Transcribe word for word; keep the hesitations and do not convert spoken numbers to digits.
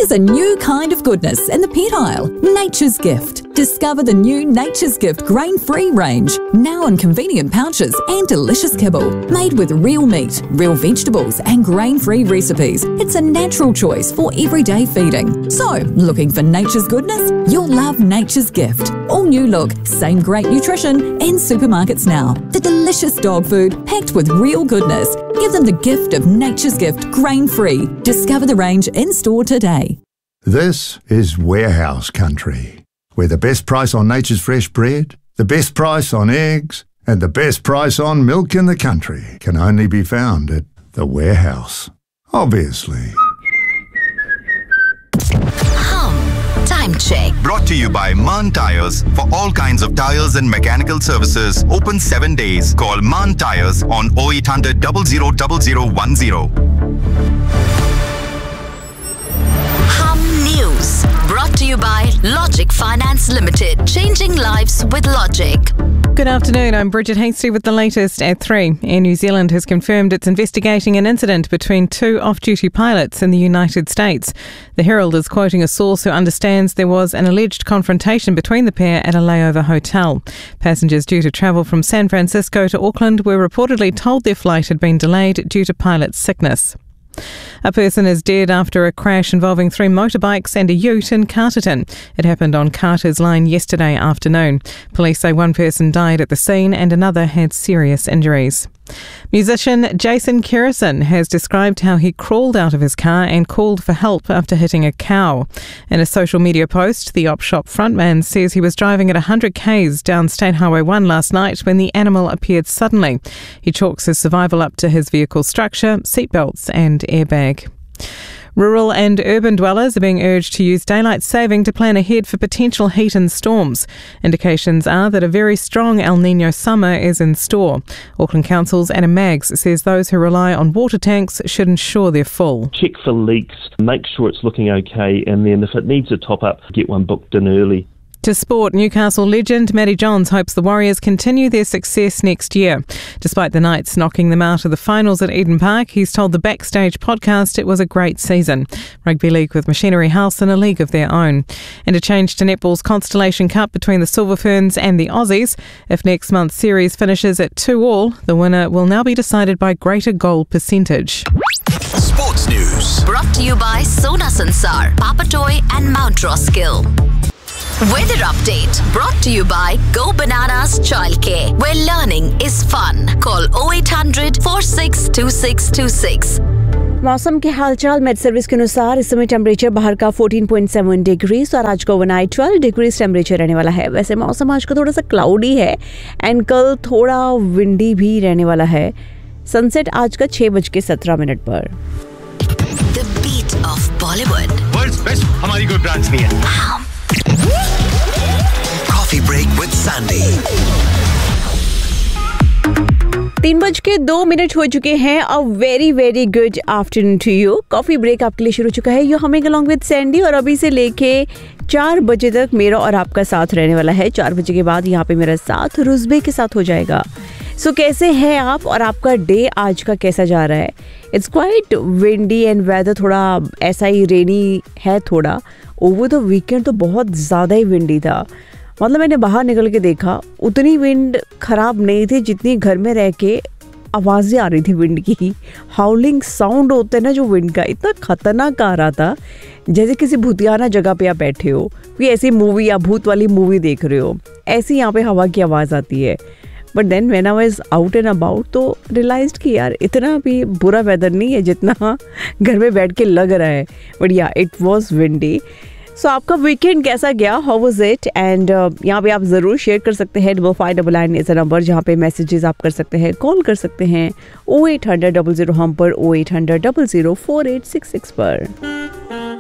There's a new kind of goodness in the pet aisle, Nature's Gift. Discover the new Nature's Gift grain-free range, now in convenient pouches and delicious kibble. Made with real meat, real vegetables and grain-free recipes, it's a natural choice for everyday feeding. So, looking for nature's goodness? You'll love Nature's Gift. All new look, same great nutrition in supermarkets now. The delicious dog food packed with real goodness. Give them the gift of Nature's Gift grain-free. Discover the range in-store today. This is Warehouse Country, where the best price on nature's fresh bread, the best price on eggs, and the best price on milk in the country can only be found at the Warehouse. Obviously. Hum Time Check. Brought to you by Mann Tires. For all kinds of tires and mechanical services, open seven days. Call Mann Tires on oh eight hundred, zero zero zero zero one zero. News brought to you by Logic Finance Limited, changing lives with Logic. Good afternoon, I'm Bridget Hasty with the latest at three. Air New Zealand has confirmed it's investigating an incident between two off-duty pilots in the United States. The Herald is quoting a source who understands there was an alleged confrontation between the pair at a layover hotel. Passengers due to travel from San Francisco to Auckland were reportedly told their flight had been delayed due to pilot sickness. A person is dead after a crash involving three motorbikes and a ute in Carterton. It happened on Carter's Line yesterday afternoon. Police say one person died at the scene and another had serious injuries. Musician Jason Kerrison has described how he crawled out of his car and called for help after hitting a cow. In a social media post, the Op Shop frontman says he was driving at one hundred kays down State Highway one last night when the animal appeared suddenly. He chalks his survival up to his vehicle structure, seatbelts and airbag. Rural and urban dwellers are being urged to use daylight saving to plan ahead for potential heat and storms. Indications are that a very strong El Niño summer is in store. Auckland Council's Anna Maggs says those who rely on water tanks should ensure they're full. Check for leaks, make sure it's looking okay, and then if it needs a top-up, get one booked in early. To sport, Newcastle legend Matty Johns hopes the Warriors continue their success next year. Despite the Knights knocking them out of the finals at Eden Park, he's told the Backstage podcast it was a great season. Rugby league with Machinery House in a league of their own. And a change to netball's Constellation Cup between the Silver Ferns and the Aussies. If next month's series finishes at two all, the winner will now be decided by greater goal percentage. Sports News. Brought to you by Sona Sansar, Papatoy and Mount Roskill. Weather update brought to you by Go Bananas Childcare, where learning is fun. Call oh eight hundred, four six two six two six. मौसम के हालचाल met service के अनुसार इस समय temperature बाहर का चौदह पॉइंट सात डिग्रीज और आज का ओवरनाइट बारह डिग्रीज टेम्परेचर रहने वाला है। वैसे मौसम आज का थोड़ा सा क्लाउडी है एंड कल थोड़ा विंडी भी रहने वाला है। सनसेट आज का छह बज के सत्रह मिनट पर। The beat of Bollywood. World's best हमारी कोई ब्रांच नहीं है। Coffee break with Sandy. तीन बज के दो मिनट हो चुके हैं। A very very good afternoon to you. Coffee break आपके लिए शुरू हो चुका है। You humming along with Sandy और अभी से लेके चार बजे तक मेरा और आपका साथ रहने वाला है। चार बजे के बाद यहाँ पे मेरा साथ रुजबे के साथ हो जाएगा। सो so, कैसे हैं आप और आपका डे आज का कैसा जा रहा है? It's quite windy and weather थोड़ा ऐसा ही रेनी है थोड़ा। ओवर द वीकेंड तो बहुत ज़्यादा ही विंडी था। मतलब मैंने बाहर निकल के देखा उतनी विंड ख़राब नहीं थी जितनी घर में रह के आवाज़ें आ रही थी विंड की। हाउलिंग साउंड होता है ना जो विंड का, इतना खतरनाक आ रहा था जैसे किसी भूतियाना जगह पे आप बैठे हो, कोई ऐसी मूवी या भूत वाली मूवी देख रहे हो, ऐसी यहाँ पे हवा की आवाज़ आती है। But then when I was out and about तो रियलाइज्ड कि यार इतना भी बुरा वेदर नहीं है जितना घर में बैठ के लग रहा है। बट या इट वाज विंडी। सो आपका वीकेंड कैसा गया? How was it? एंड यहाँ पे आप ज़रूर शेयर कर सकते हैं। Double five double nine is a number जहाँ पे मैसेजेस आप कर सकते हैं, कॉल कर सकते हैं ओ एट हंड्रेड डबल ज़ीरो हम पर, ओ eight hundred double zero four eight six six पर।